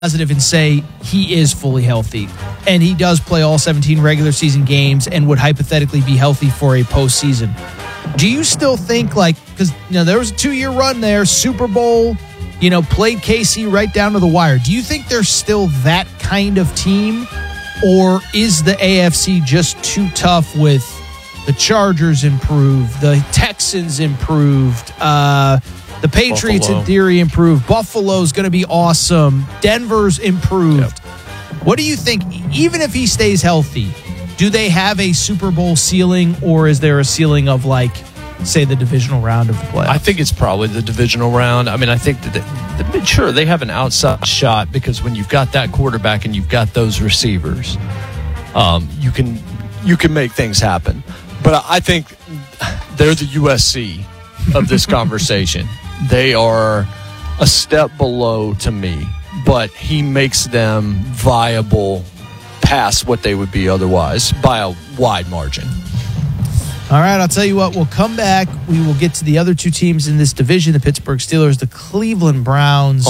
positive and say he is fully healthy and he does play all 17 regular season games and would hypothetically be healthy for a postseason. Do you still think, because there was a 2-year run there, Super Bowl, played KC right down to the wire. Do you think they're still that kind of team, or is the AFC just too tough with the Chargers improved, the Texans improved, the Patriots in theory improved, Buffalo's going to be awesome, Denver's improved. Yep. What do you think, even if he stays healthy, do they have a Super Bowl ceiling, or is there a ceiling of say the divisional round of the playoffs? I think it's probably the divisional round. I mean, I think that sure, they have an outside shot because when you've got that quarterback and you've got those receivers, you can make things happen. But I think they're the USC of this conversation. They are a step below to me, but he makes them viable past what they would be otherwise by a wide margin. All right, I'll tell you what, we'll come back. We will get to the other two teams in this division, the Pittsburgh Steelers, the Cleveland Browns.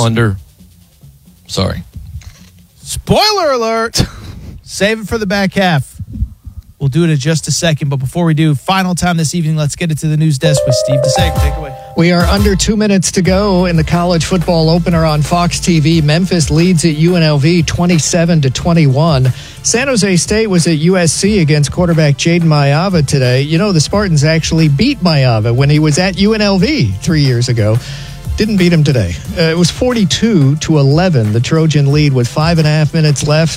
Sorry. Spoiler alert! Save it for the back half. We'll do it in just a second, but before we do, final time this evening, let's get it to the news desk with Steve DeSager. Take it away. We are under 2 minutes to go in the college football opener on Fox TV. Memphis leads at UNLV 27-21. San Jose State was at USC against quarterback Jaden Maiava today. The Spartans actually beat Maiava when he was at UNLV 3 years ago. Didn't beat him today. It was 42-11. The Trojan lead with 5.5 minutes left.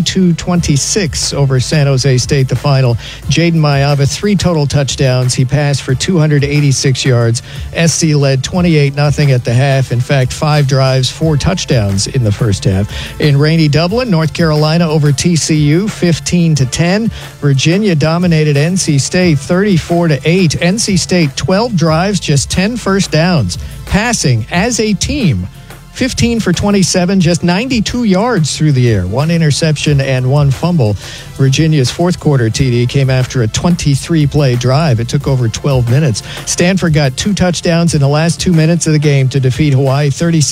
42-26 over San Jose State, the final. Jaden Maiava, 3 total touchdowns. He passed for 286 yards. SC led 28-0 at the half. In fact, 5 drives, 4 touchdowns in the first half. In rainy Dublin, North Carolina over TCU, 15-10. Virginia dominated NC State, 34-8. NC State, 12 drives, just 10 first downs. Passing as a team, 15 for 27, just 92 yards through the air, 1 interception and 1 fumble. Virginia's fourth quarter TD came after a 23-play drive. It took over 12 minutes. Stanford got 2 touchdowns in the last 2 minutes of the game to defeat Hawaii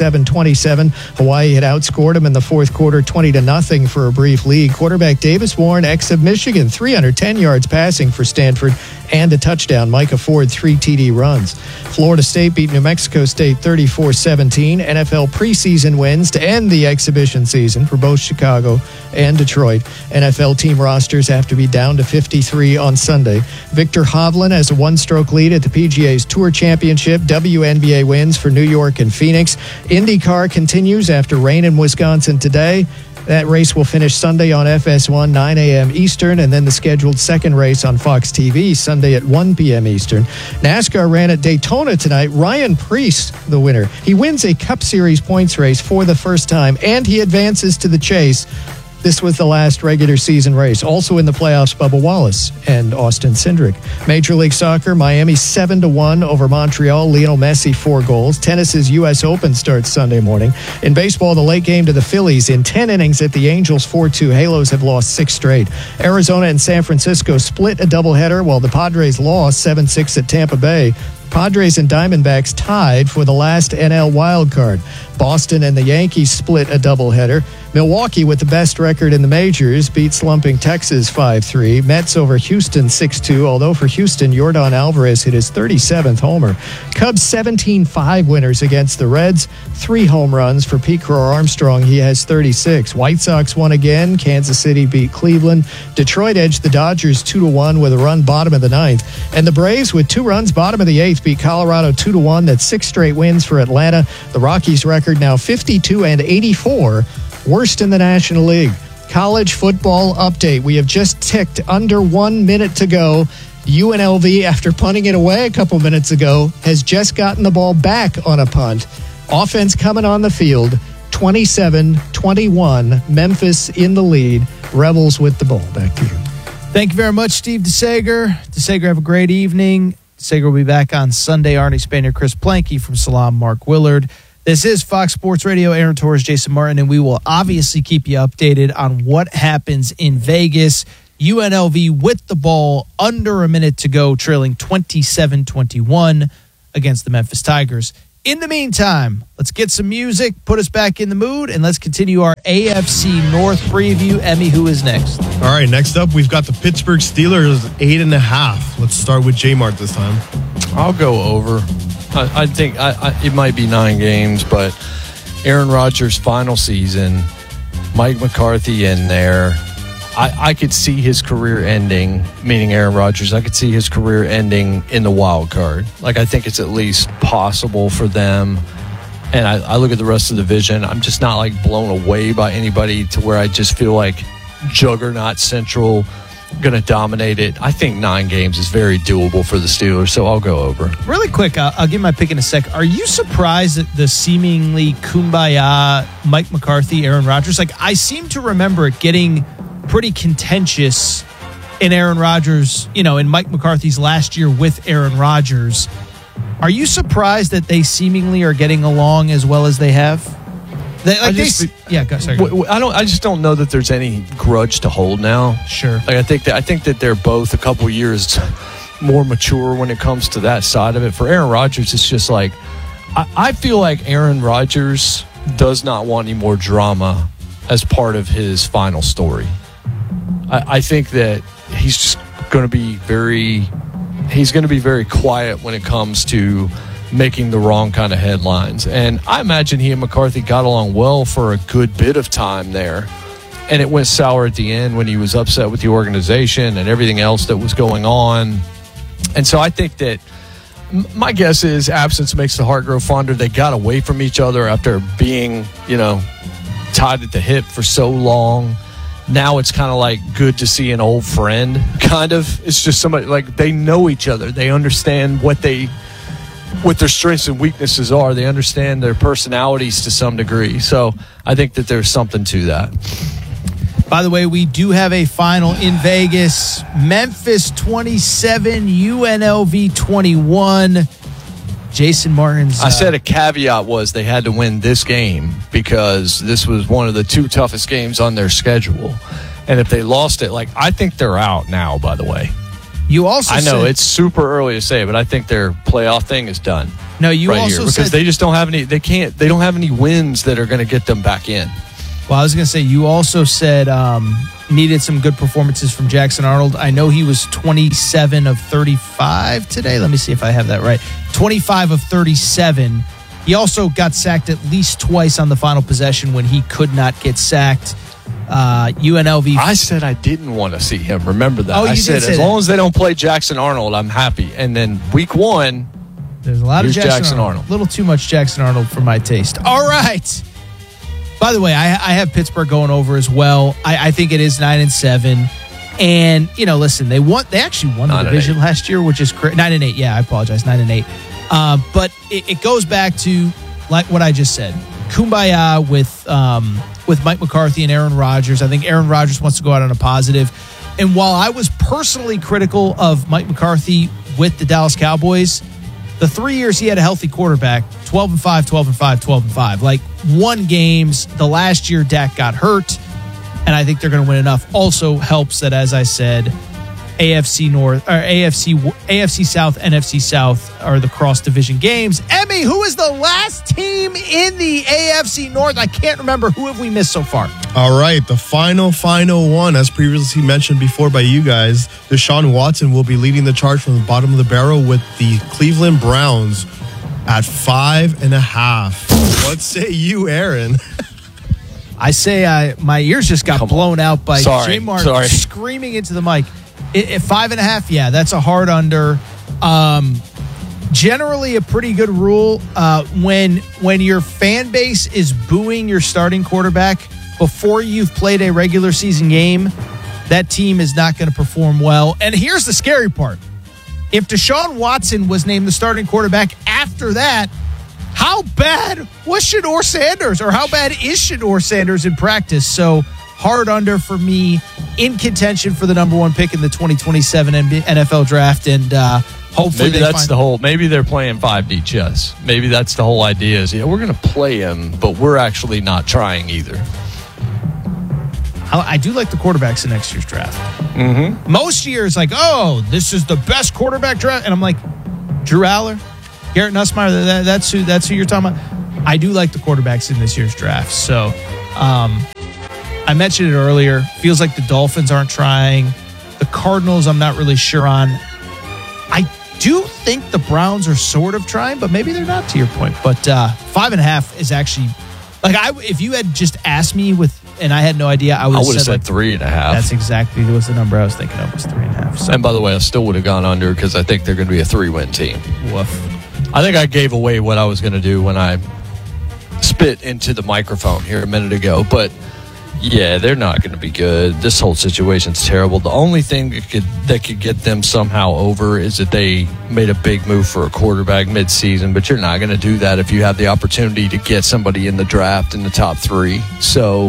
37-27. Hawaii had outscored them in the fourth quarter 20-0 for a brief lead. Quarterback Davis Warren, ex of Michigan, 310 yards passing for Stanford and a touchdown. Micah Ford, 3 TD runs. Florida State beat New Mexico State 34-17. NFL preseason wins to end the exhibition season for both Chicago and Detroit. NFL team rosters have to be down to 53 on Sunday. Victor Hovland has a 1-stroke lead at the PGA's Tour Championship. WNBA wins for New York and Phoenix. IndyCar continues after rain in Wisconsin today. That race will finish Sunday on FS1, 9 a.m. Eastern, and then the scheduled second race on Fox TV, Sunday at 1 p.m. Eastern. NASCAR ran at Daytona tonight. Ryan Preece, the winner. He wins a Cup Series points race for the first time, and he advances to the chase. This was the last regular season race. Also in the playoffs, Bubba Wallace and Austin Cindric. Major League Soccer, Miami 7-1 over Montreal. Lionel Messi 4 goals. Tennis's U.S. Open starts Sunday morning. In baseball, the late game to the Phillies. In 10 innings at the Angels 4-2. Halos have lost 6 straight. Arizona and San Francisco split a doubleheader while the Padres lost 7-6 at Tampa Bay. Padres and Diamondbacks tied for the last NL wildcard. Boston and the Yankees split a doubleheader. Milwaukee, with the best record in the majors, beat slumping Texas 5-3. Mets over Houston 6-2, although for Houston, Yordan Alvarez hit his 37th homer. Cubs 17-5 winners against the Reds. 3 home runs for Pete Crow Armstrong. He has 36. White Sox won again. Kansas City beat Cleveland. Detroit edged the Dodgers 2-1 with a run bottom of the 9th. And the Braves, with 2 runs bottom of the 8th, beat Colorado 2-1. That's 6 straight wins for Atlanta. The Rockies record now 52-84. Worst in the National League. College football update. We have just ticked under 1 minute to go. UNLV, after punting it away a couple minutes ago, has just gotten the ball back on a punt. Offense coming on the field. 27-21. Memphis in the lead. Rebels with the ball. Back to you. Thank you very much, Steve DeSager. DeSager, have a great evening. DeSager will be back on Sunday. Arnie Spanier, Chris Planke from Salam, Mark Willard. This is Fox Sports Radio. Aaron Torres, Jason Martin, and we will obviously keep you updated on what happens in Vegas. UNLV with the ball, under a minute to go, trailing 27-21 against the Memphis Tigers In the meantime, let's get some music, put us back in the mood, and let's continue our AFC North preview. Emmy, who is next? All right, next up, we've got the Pittsburgh Steelers, 8.5. Let's start with J-Mart this time. I'll go over. I think it might be 9 games, but Aaron Rodgers' final season, Mike McCarthy in there. I could see his career ending, meaning Aaron Rodgers. I could see his career ending in the wild card. Like, I think it's at least possible for them. And I look at the rest of the division. I'm just not, like, blown away by anybody to where I just feel like Juggernaut Central going to dominate it. I think 9 games is very doable for the Steelers, so I'll go over. Really quick, I'll give my pick in a sec. Are you surprised at the seemingly kumbaya Mike McCarthy, Aaron Rodgers? Like, I seem to remember it getting pretty contentious in Aaron Rodgers, in Mike McCarthy's last year with Aaron Rodgers. Are you surprised that they seemingly are getting along as well as they have? I just don't know that there's any grudge to hold now. Sure. Like, I think that they're both a couple years more mature when it comes to that side of it. For Aaron Rodgers, it's just like I feel like Aaron Rodgers does not want any more drama as part of his final story. I think that he's just going to be very quiet when it comes to making the wrong kind of headlines. And I imagine he and McCarthy got along well for a good bit of time there. And it went sour at the end when he was upset with the organization and everything else that was going on. And so I think that my guess is absence makes the heart grow fonder. They got away from each other after being, tied at the hip for so long. Now it's kind of like good to see an old friend, kind of. It's just somebody, like, they know each other. They understand what their strengths and weaknesses are. They understand their personalities to some degree. So I think that there's something to that. By the way, we do have a final in Vegas. Memphis 27, UNLV 21. Jason Martin's... I said a caveat was they had to win this game because this was one of the 2 toughest games on their schedule. And if they lost it, I think they're out now, by the way. You also I know it's super early to say, but I think their playoff thing is done. No, you right also here, because they just don't have any. They don't have any wins that are going to get them back in. Well, I was going to say you also said needed some good performances from Jackson Arnold. I know he was 27 of 35 today. Let me see if I have that right. 25 of 37. He also got sacked at least twice on the final possession when he could not get sacked. UNLV. I said I didn't want to see him. Remember that? I said as long as they don't play Jackson Arnold, I'm happy. And then week 1, there's a lot of Jackson Arnold. A little too much Jackson Arnold for my taste. All right. By the way, I have Pittsburgh going over as well. I think it is 9-7. And, listen, they actually won the division last year, which is 9-8. Yeah, I apologize. 9-8. But it goes back to like what I just said. Kumbaya with Mike McCarthy and Aaron Rodgers. I think Aaron Rodgers wants to go out on a positive. And while I was personally critical of Mike McCarthy with the Dallas Cowboys, the 3 years he had a healthy quarterback, 12-5, 12-5, 12-5. Like, won games. The last year Dak got hurt, and I think they're going to win enough. Also helps that, as I said, AFC North or AFC South, NFC South are the cross division games. Emmy, who is the last team in the AFC North? I can't remember. Who have we missed so far? All right, the final one, as previously mentioned before by you guys, Deshaun Watson will be leading the charge from the bottom of the barrel with the Cleveland Browns at 5.5. What say you, Aaron? I say my ears just got blown out by J. Martin screaming into the mic. At 5.5, yeah, that's a hard under. Generally, a pretty good rule when your fan base is booing your starting quarterback before you've played a regular season game, that team is not going to perform well. And here's the scary part. If Deshaun Watson was named the starting quarterback after that, how bad was Shedeur Sanders, or how bad is Shedeur Sanders in practice? So hard under for me, in contention for the number 1 pick in the 2027 NFL draft, and hopefully maybe they're playing 5D chess. Maybe that's the whole idea. Is we're going to play him, but we're actually not trying either. I do like the quarterbacks in next year's draft. Mm-hmm. Most years, this is the best quarterback draft, and I'm like, Drew Aller, Garrett Nussmeier, that's who you're talking about. I do like the quarterbacks in this year's draft. So I mentioned it earlier. Feels like the Dolphins aren't trying. The Cardinals, I'm not really sure on. I do think the Browns are sort of trying, but maybe they're not, to your point. But 5.5 is actually if you had just asked me and I had no idea, I would have said 3.5. That's exactly was the number I was thinking of, was 3.5. So. And by the way, I still would have gone under because I think they're going to be a 3-win team. Woof. I think I gave away what I was going to do when I spit into the microphone here a minute ago, but yeah, they're not going to be good. This whole situation's terrible. The only thing that could get them somehow over is that they made a big move for a quarterback midseason, but you're not going to do that if you have the opportunity to get somebody in the draft in the top 3. So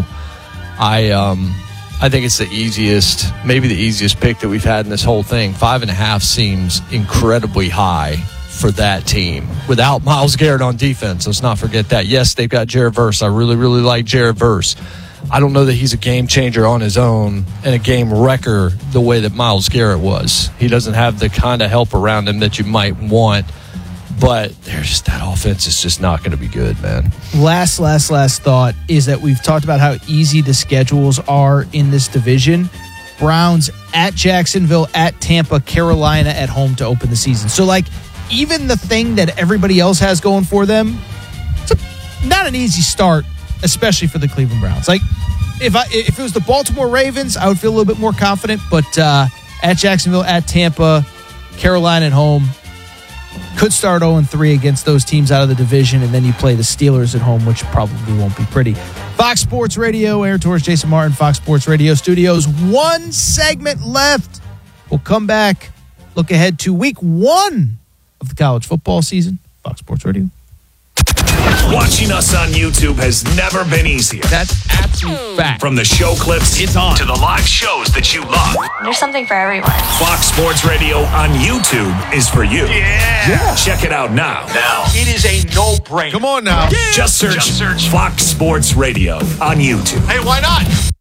I think it's maybe the easiest pick that we've had in this whole thing. 5.5 seems incredibly high for that team without Myles Garrett on defense. Let's not forget that. Yes, they've got Jared Verse. I really, really like Jared Verse. I don't know that he's a game changer on his own and a game wrecker the way that Myles Garrett was. He doesn't have the kind of help around him that you might want, but that offense is just not going to be good, man. Last thought is that we've talked about how easy the schedules are in this division. Browns at Jacksonville, at Tampa, Carolina at home to open the season. So, even the thing that everybody else has going for them, it's not an easy start, especially for the Cleveland Browns. If it was the Baltimore Ravens, I would feel a little bit more confident, but at Jacksonville, at Tampa, Carolina at home, could start 0-3 against those teams out of the division, and then you play the Steelers at home, which probably won't be pretty. Fox Sports Radio, Aaron Torres, Jason Martin, Fox Sports Radio Studios. 1 segment left. We'll come back, look ahead to week 1 of the college football season. Fox Sports Radio. Watching us on YouTube has never been easier. That's absolute fact. From the show clips it's on to the live shows that you love. There's something for everyone. Fox Sports Radio on YouTube is for you. Yeah. Check it out now. It is a no-brainer. Come on now. Yeah. Just search Fox Sports Radio on YouTube. Hey, why not?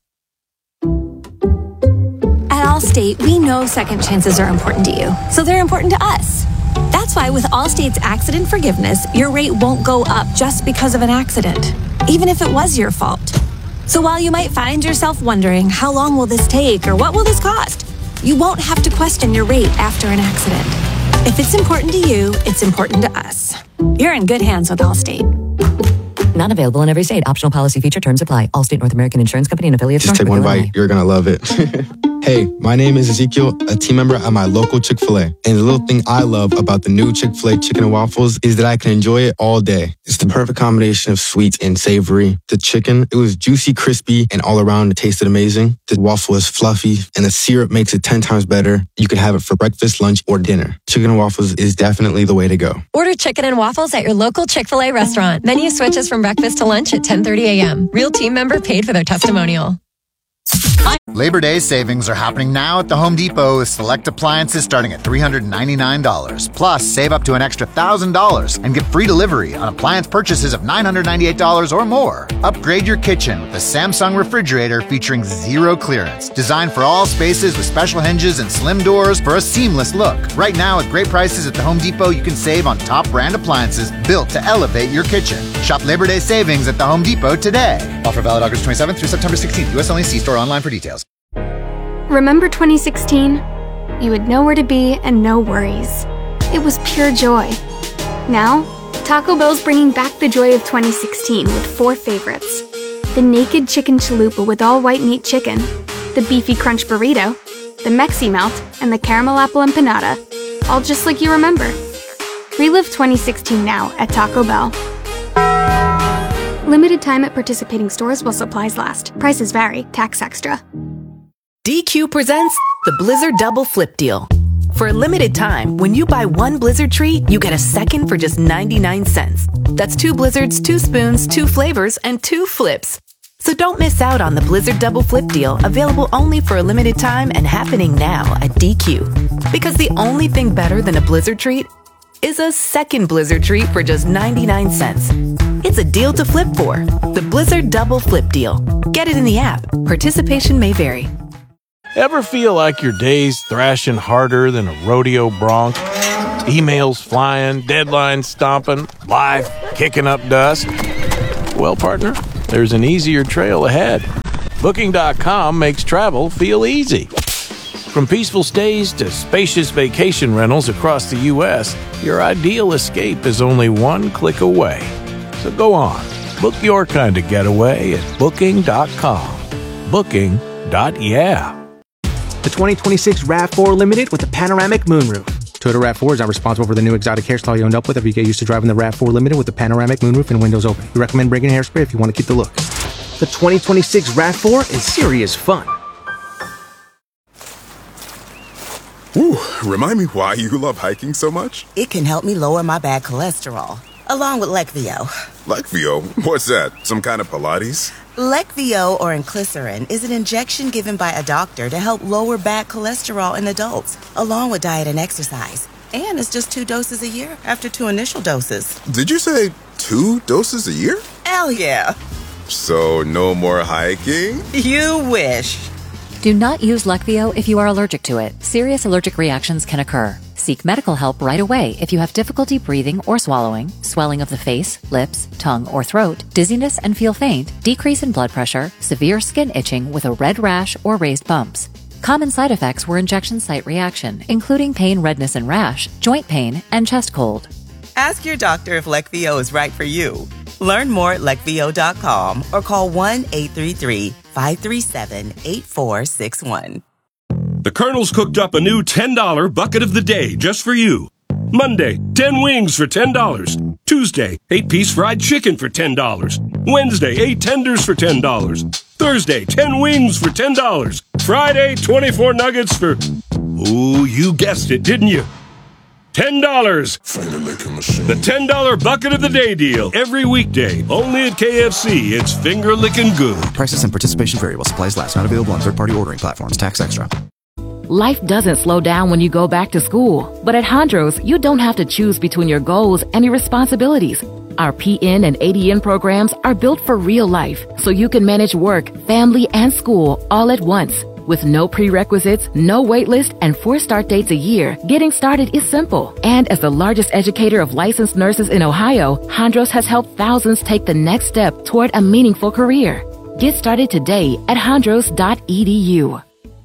At Allstate, we know second chances are important to you, so they're important to us. That's why with Allstate's accident forgiveness, your rate won't go up just because of an accident, even if it was your fault. So while you might find yourself wondering, how long will this take or what will this cost? You won't have to question your rate after an accident. If it's important to you, it's important to us. You're in good hands with Allstate. Not available in every state. Optional policy feature terms apply. Allstate North American Insurance Company and affiliates. Just take one bite. You're going to love it. Hey, my name is Ezekiel, a team member at my local Chick-fil-A. And the little thing I love about the new Chick-fil-A chicken and waffles is that I can enjoy it all day. It's the perfect combination of sweet and savory. The chicken, it was juicy, crispy, and all around it tasted amazing. The waffle is fluffy, and the syrup makes it 10 times better. You can have it for breakfast, lunch, or dinner. Chicken and waffles is definitely the way to go. Order chicken and waffles at your local Chick-fil-A restaurant. Menu switches from breakfast to lunch at 10:30 a.m. Real team member paid for their testimonial. Labor Day savings are happening now at the Home Depot with select appliances starting at $399. Plus, save up to an extra $1,000 and get free delivery on appliance purchases of $998 or more. Upgrade your kitchen with the Samsung refrigerator featuring zero clearance. Designed for all spaces with special hinges and slim doors for a seamless look. Right now, at great prices at the Home Depot, you can save on top brand appliances built to elevate your kitchen. Shop Labor Day savings at the Home Depot today. Offer valid August 27th through September 16th. U.S. only. See store online for details. Remember 2016? You would know where to be and no worries. It was pure joy. Now, Taco Bell's bringing back the joy of 2016 with 4 favorites. The Naked Chicken Chalupa with all white meat chicken, the Beefy Crunch Burrito, the Mexi Melt, and the Caramel Apple Empanada. All just like you remember. Relive 2016 now at Taco Bell. Limited time at participating stores while supplies last. Prices vary. Tax extra. DQ presents the Blizzard Double Flip Deal. For a limited time, when you buy 1 Blizzard treat, you get a second for just 99 cents. That's 2 Blizzards, 2 spoons, 2 flavors, and 2 flips. So don't miss out on the Blizzard Double Flip Deal, available only for a limited time and happening now at DQ. Because the only thing better than a Blizzard treat is a second Blizzard treat for just 99 cents. It's a deal to flip for. The Blizzard Double Flip Deal. Get it in the app. Participation may vary. Ever feel like your day's thrashing harder than a rodeo bronc? Emails flying, deadlines stomping, life kicking up dust. Well, partner, there's an easier trail ahead. Booking.com makes travel feel easy. From peaceful stays to spacious vacation rentals across the U.S., your ideal escape is only one click away. So go on, book your kind of getaway at Booking.com. Booking.yeah. The 2026 RAV4 Limited with the panoramic moonroof. Toyota RAV4 is not responsible for the new exotic hairstyle you end up with if you get used to driving the RAV4 Limited with the panoramic moonroof and windows open. We recommend bringing hairspray if you want to keep the look. The 2026 RAV4 is serious fun. Ooh, remind me why you love hiking so much? It can help me lower my bad cholesterol, along with Leqvio. Leqvio? What's that? Some kind of Pilates? Leqvio, or inclisiran, is an injection given by a doctor to help lower bad cholesterol in adults, along with diet and exercise. And it's just 2 doses a year after 2 initial doses. Did you say 2 doses a year? Hell yeah. So no more hiking? You wish. Do not use Leqvio if you are allergic to it. Serious allergic reactions can occur. Seek medical help right away if you have difficulty breathing or swallowing, swelling of the face, lips, tongue, or throat, dizziness and feel faint, decrease in blood pressure, severe skin itching with a red rash or raised bumps. Common side effects were injection site reaction, including pain, redness, and rash, joint pain, and chest cold. Ask your doctor if Leqvio is right for you. Learn more at Leqvio.com or call 1-833-537-8461. The Colonel's cooked up a new $10 bucket of the day just for you. Monday, 10 wings for $10. Tuesday, 8-piece fried chicken for $10. Wednesday, 8 tenders for $10. Thursday, 10 wings for $10. Friday, 24 nuggets for... Ooh, you guessed it, didn't you? $10. The $10 bucket of the day deal. Every weekday. Only at KFC. It's finger-licking good. Prices and participation variable. Supplies last. Not available on third-party ordering platforms. Tax extra. Life doesn't slow down when you go back to school. But at Hondros, you don't have to choose between your goals and your responsibilities. Our PN and ADN programs are built for real life, so you can manage work, family, and school all at once. With no prerequisites, no wait list, and 4 start dates a year, getting started is simple. And as the largest educator of licensed nurses in Ohio, Hondros has helped thousands take the next step toward a meaningful career. Get started today at hondros.edu.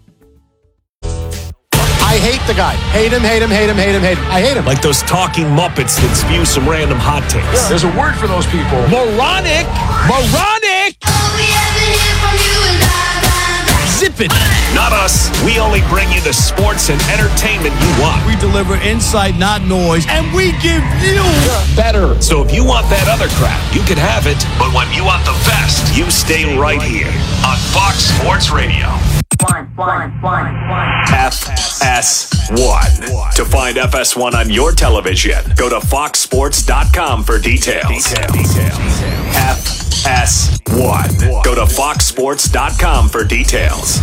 I hate the guy. Hate him. I hate him. Like those talking Muppets that spew some random hot takes. Yeah. There's a word for those people. Moronic! Zip it! Not us. We only bring you the sports and entertainment you want. We deliver insight, not noise, and we give you better. So if you want that other crap, you can have it. But when you want the best, you stay right here on Fox Sports Radio. FS1. To find FS1 on your television, go to foxsports.com for details. FS1. Go to foxsports.com for details.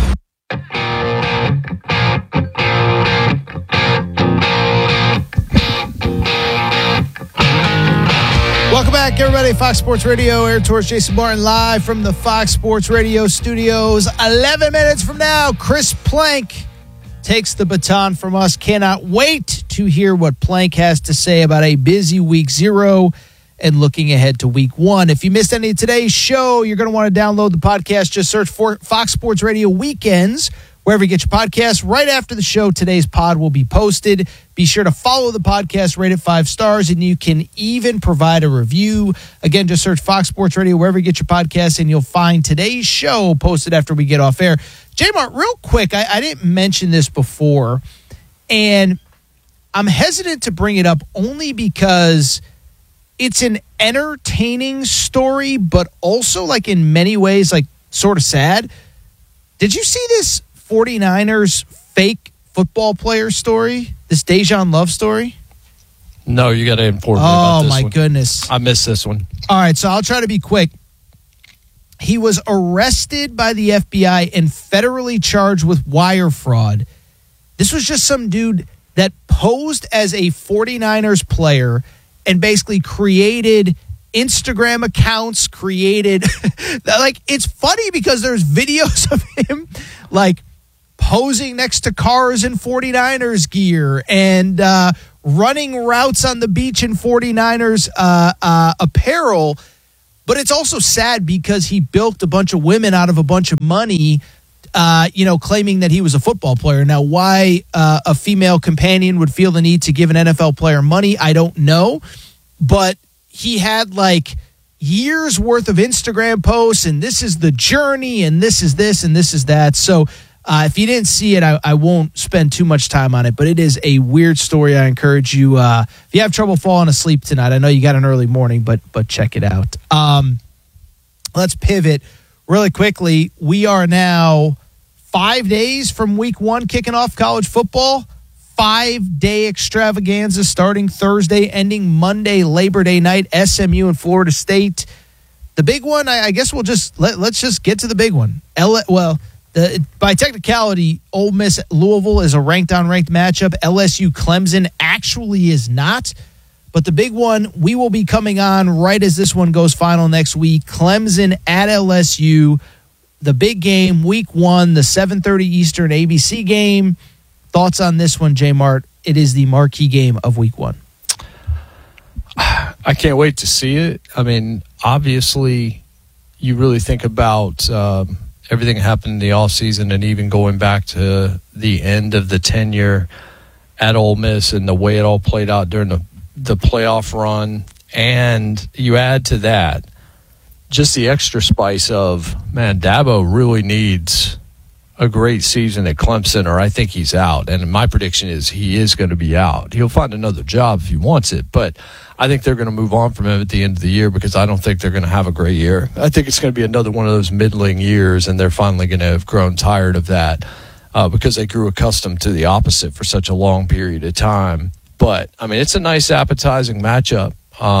Welcome back, everybody. Fox Sports Radio, Air Tours, Jason Martin, live from the Fox Sports Radio studios. 11 minutes from now, Chris Plank takes the baton from us. Cannot wait to hear what Plank has to say about a busy week 0 and looking ahead to week 1. If you missed any of today's show, you're going to want to download the podcast. Just search for Fox Sports Radio Weekends wherever you get your podcasts. Right after the show, today's pod will be posted. Be sure to follow the podcast, rate it 5 stars, and you can even provide a review. Again, just search Fox Sports Radio wherever you get your podcasts, and you'll find today's show posted after we get off air. J-Mart, real quick, I didn't mention this before, and I'm hesitant to bring it up only because it's an entertaining story, but also, like, in many ways, like, sort of sad. Did you see this 49ers fake football player story? This Dejan Love story? No, you got to inform me about this one. Oh, my goodness. I missed this one. All right, so I'll try to be quick. He was arrested by the FBI and federally charged with wire fraud. This was just some dude that posed as a 49ers player and basically created Instagram accounts, like, it's funny because there's videos of him, like, posing next to cars in 49ers gear and running routes on the beach in 49ers apparel. But it's also sad because he bilked a bunch of women out of a bunch of money, claiming that he was a football player. Now, why a female companion would feel the need to give an NFL player money, I don't know. But he had like years worth of Instagram posts, and this is the journey, and this is this, and this is that. So if you didn't see it, I won't spend too much time on it, but it is a weird story. I encourage you, if you have trouble falling asleep tonight, I know you got an early morning, but check it out. Let's pivot really quickly. We are now 5 days from week 1 kicking off college football. 5-day extravaganza starting Thursday, ending Monday, Labor Day night, SMU and Florida State. The big one, I guess we'll just let's just get to the big one. By technicality, Ole Miss Louisville is a ranked-on-ranked matchup. LSU Clemson actually is not. But the big one, we will be coming on right as this one goes final next week. Clemson at LSU, the big game, week 1, the 7:30 Eastern ABC game. Thoughts on this one, J. Mart? It is the marquee game of week 1. I can't wait to see it. I mean, obviously, you really think about everything that happened in the offseason and even going back to the end of the tenure at Ole Miss and the way it all played out during the playoff run. And you add to that just the extra spice of, man, Dabo really needs a great season at Clemson, or I think he's out. And my prediction is he is going to be out. He'll find another job if he wants it, but I think they're going to move on from him at the end of the year because I don't think they're going to have a great year. I think it's going to be another one of those middling years, and they're finally going to have grown tired of that because they grew accustomed to the opposite for such a long period of time. But, I mean, it's a nice, appetizing matchup.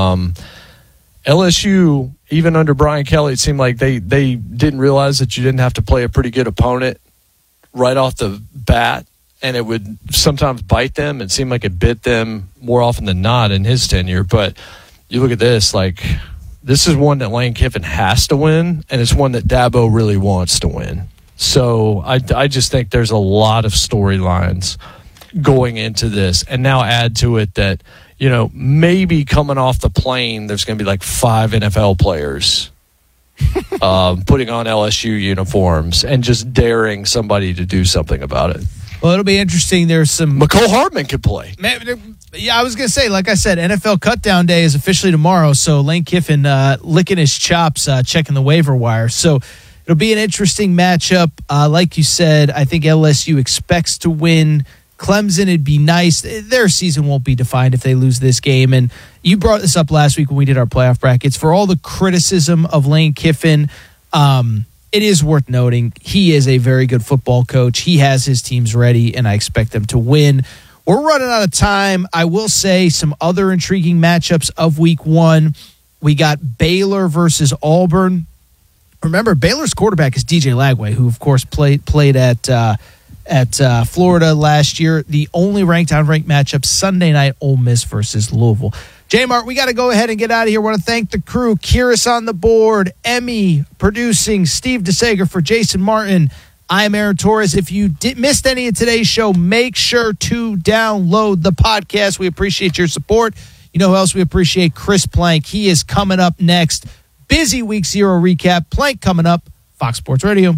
LSU, even under Brian Kelly, it seemed like they didn't realize that you didn't have to play a pretty good opponent right off the bat, and it would sometimes bite them. It seemed like it bit them more often than not in his tenure. But you look at this, like, this is one that Lane Kiffin has to win, and it's one that Dabo really wants to win. So I just think there's a lot of storylines going into this. And now add to it that, maybe coming off the plane, there's going to be like 5 NFL players putting on LSU uniforms and just daring somebody to do something about it. Well, it'll be interesting. There's some... McCole Hardman could play. Yeah, I was going to say, like I said, NFL cutdown day is officially tomorrow, so Lane Kiffin licking his chops, checking the waiver wire. So it'll be an interesting matchup. Like you said, I think LSU expects to win. Clemson, it'd be nice. Their season won't be defined if they lose this game. And you brought this up last week when we did our playoff brackets. For all the criticism of Lane Kiffin, it is worth noting he is a very good football coach. He has his teams ready, and I expect them to win. We're running out of time. I will say some other intriguing matchups of week 1. We got Baylor versus Auburn. Remember, Baylor's quarterback is DJ Lagway, who, of course, played at Florida last year. The only ranked-on-ranked matchup, Sunday night, Ole Miss versus Louisville. J-Mart, we got to go ahead and get out of here. I want to thank the crew. Kyrus on the board, Emmy producing, Steve DeSager for Jason Martin. I'm Aaron Torres. If you missed any of today's show, make sure to download the podcast. We appreciate your support. You know who else we appreciate? Chris Plank. He is coming up next. Busy Week 0 recap. Plank coming up. Fox Sports Radio.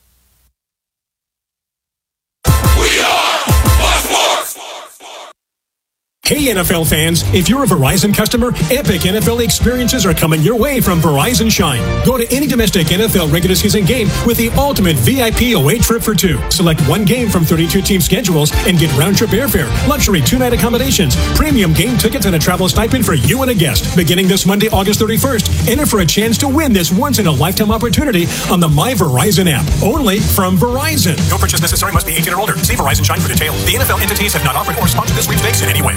Hey NFL fans, if you're a Verizon customer, epic NFL experiences are coming your way from Verizon Shine. Go to any domestic NFL regular season game with the ultimate VIP away trip for 2. Select one game from 32 team schedules and get round-trip airfare, luxury 2-night accommodations, premium game tickets, and a travel stipend for you and a guest. Beginning this Monday, August 31st, enter for a chance to win this once-in-a-lifetime opportunity on the My Verizon app, only from Verizon. No purchase necessary, must be 18 or older. See Verizon Shine for details. The NFL entities have not offered or sponsored this sweepstakes in any way.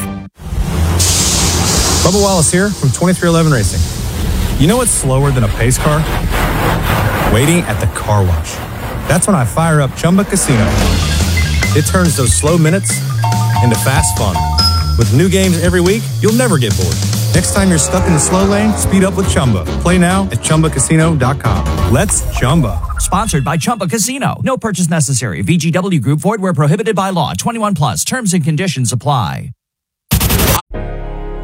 Bubba Wallace here from 2311 Racing. You know what's slower than a pace car? Waiting at the car wash. That's when I fire up Chumba Casino. It turns those slow minutes into fast fun. With new games every week, you'll never get bored. Next time you're stuck in the slow lane, speed up with Chumba. Play now at ChumbaCasino.com. Let's Chumba. Sponsored by Chumba Casino. No purchase necessary. VGW Group. Void where prohibited by law. 21 plus. Terms and conditions apply.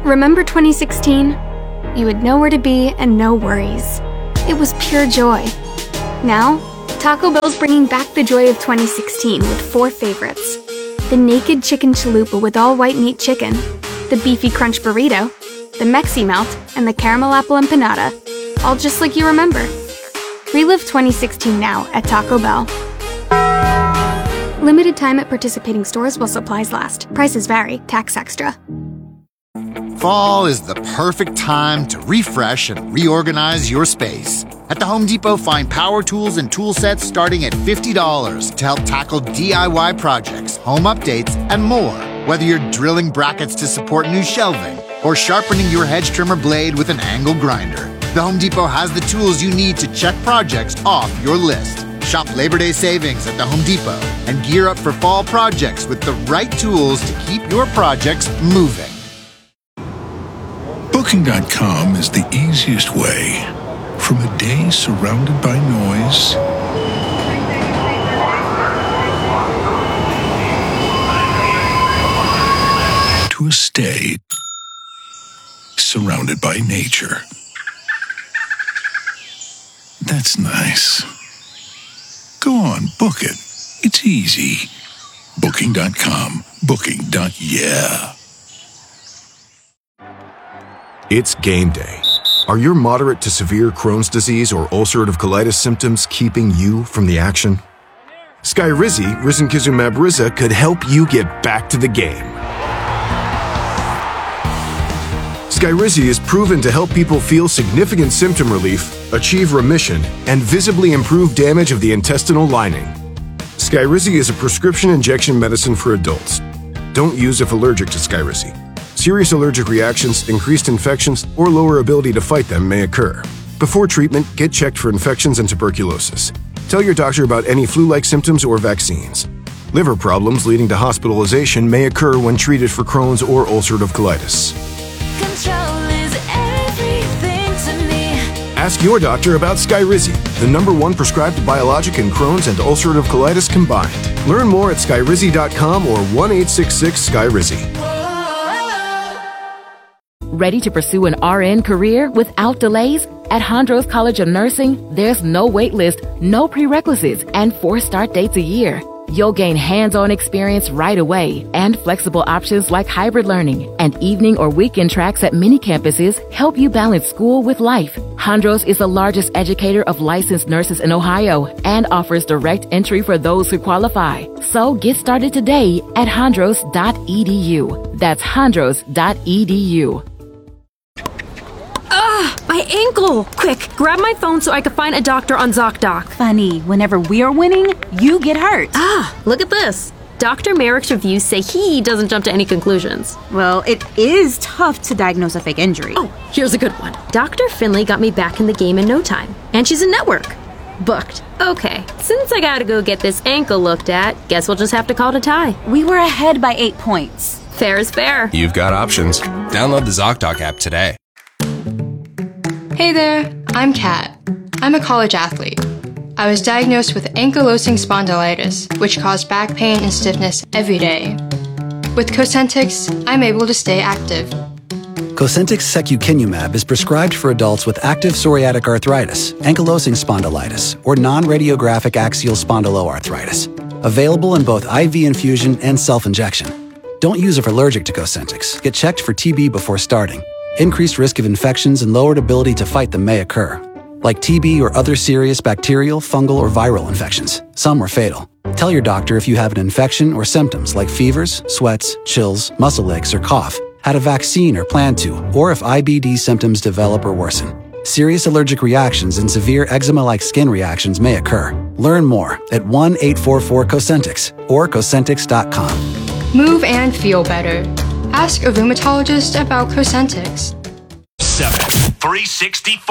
Remember 2016? You would know where to be and no worries. It was pure joy. Now, Taco Bell's bringing back the joy of 2016 with 4 favorites. The Naked Chicken Chalupa with all white meat chicken, the Beefy Crunch Burrito, the Mexi Melt, and the Caramel Apple Empanada, all just like you remember. Relive 2016 now at Taco Bell. Limited time at participating stores while supplies last. Prices vary. Tax extra. Fall is the perfect time to refresh and reorganize your space. At the Home Depot, find power tools and tool sets starting at $50 to help tackle DIY projects, home updates, and more. Whether you're drilling brackets to support new shelving or sharpening your hedge trimmer blade with an angle grinder, the Home Depot has the tools you need to check projects off your list. Shop Labor Day savings at the Home Depot and gear up for fall projects with the right tools to keep your projects moving. Booking.com is the easiest way from a day surrounded by noise to a stay surrounded by nature. That's nice. Go on, book it. It's easy. Booking.com. Booking.yeah. It's game day. Are your moderate to severe Crohn's disease or ulcerative colitis symptoms keeping you from the action? Skyrizi, risankizumab Riza, could help you get back to the game. Skyrizi is proven to help people feel significant symptom relief, achieve remission, and visibly improve damage of the intestinal lining. Skyrizi is a prescription injection medicine for adults. Don't use if allergic to Skyrizi. Serious allergic reactions, increased infections, or lower ability to fight them may occur. Before treatment, get checked for infections and tuberculosis. Tell your doctor about any flu-like symptoms or vaccines. Liver problems leading to hospitalization may occur when treated for Crohn's or ulcerative colitis. Control is everything to me. Ask your doctor about Skyrizi, the #1 prescribed biologic in Crohn's and ulcerative colitis combined. Learn more at skyrizi.com or 1-866-SKYRIZI. Ready to pursue an RN career without delays? At Hondros College of Nursing, there's no wait list, no prerequisites, and 4 start dates a year. You'll gain hands-on experience right away, and flexible options like hybrid learning and evening or weekend tracks at many campuses help you balance school with life. Hondros is the largest educator of licensed nurses in Ohio and offers direct entry for those who qualify. So get started today at hondros.edu. That's hondros.edu. My ankle! Quick, grab my phone so I can find a doctor on ZocDoc. Funny, whenever we are winning, you get hurt. Look at this. Dr. Merrick's reviews say he doesn't jump to any conclusions. Well, it is tough to diagnose a fake injury. Oh, here's a good one. Dr. Finley got me back in the game in no time. And she's in network. Booked. Okay, since I gotta go get this ankle looked at, guess we'll just have to call it a tie. We were ahead by 8 points. Fair is fair. You've got options. Download the ZocDoc app today. Hey there, I'm Kat. I'm a college athlete. I was diagnosed with ankylosing spondylitis, which caused back pain and stiffness every day. With Cosentyx, I'm able to stay active. Cosentyx secukinumab is prescribed for adults with active psoriatic arthritis, ankylosing spondylitis, or non-radiographic axial spondyloarthritis. Available in both IV infusion and self-injection. Don't use if allergic to Cosentyx. Get checked for TB before starting. Increased risk of infections and lowered ability to fight them may occur, like TB or other serious bacterial, fungal, or viral infections. Some are fatal. Tell your doctor if you have an infection or symptoms like fevers, sweats, chills, muscle aches, or cough, had a vaccine or plan to, or if IBD symptoms develop or worsen. Serious allergic reactions and severe eczema-like skin reactions may occur. Learn more at 1-844-COSENTYX or Cosentyx.com. Move and feel better. Ask a rheumatologist about Cosentyx. 7 365